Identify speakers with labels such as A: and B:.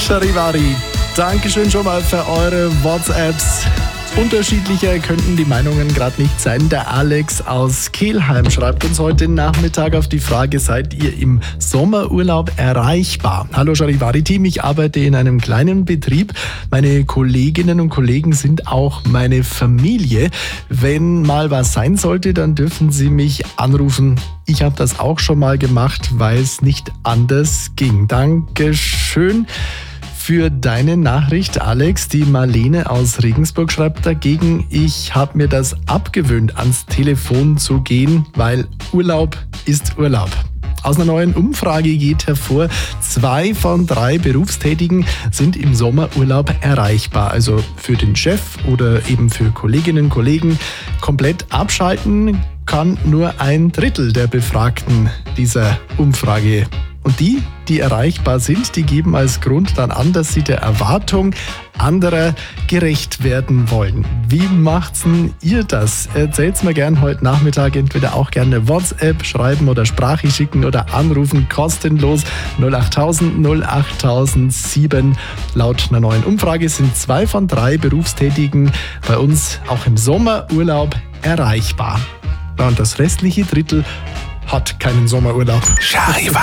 A: Charivari, Dankeschön schon mal für eure WhatsApps. Unterschiedlicher könnten die Meinungen gerade nicht sein. Der Alex aus Kelheim schreibt uns heute Nachmittag auf die Frage: Seid ihr im Sommerurlaub erreichbar? Hallo Charivari-Team, ich arbeite in einem kleinen Betrieb. Meine Kolleginnen und Kollegen sind auch meine Familie. Wenn mal was sein sollte, dann dürfen sie mich anrufen. Ich habe das auch schon mal gemacht, weil es nicht anders ging. Dankeschön für deine Nachricht, Alex. Die Marlene aus Regensburg schreibt dagegen: Ich habe mir das abgewöhnt, ans Telefon zu gehen, weil Urlaub ist Urlaub. Aus einer neuen Umfrage geht hervor, 2 von 3 Berufstätigen sind im Sommerurlaub erreichbar. Also für den Chef oder eben für Kolleginnen und Kollegen. Komplett abschalten kann nur 1/3 der Befragten dieser Umfrage. Und die erreichbar sind, die geben als Grund dann an, dass sie der Erwartung anderer gerecht werden wollen. Wie macht's denn ihr das? Erzählt's mir gern heute Nachmittag, entweder auch gerne WhatsApp schreiben oder Sprache schicken oder anrufen, kostenlos 08000 08007. Laut einer neuen Umfrage sind 2 von 3 Berufstätigen bei uns auch im Sommerurlaub erreichbar. Ja, und das restliche Drittel hat keinen Sommerurlaub.
B: Charivari.